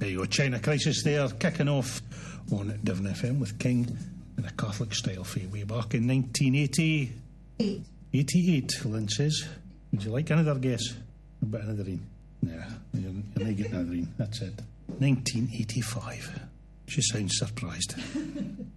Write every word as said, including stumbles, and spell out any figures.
There you go, China Crisis there, kicking off on Devon F M with King in a Catholic style for way back in nineteen eighty. Eight. eighty-eight, Lynn says. Would you like another guess? A bit another one. Yeah, you're, you're not getting another one. That's it. nineteen eighty-five. She sounds surprised.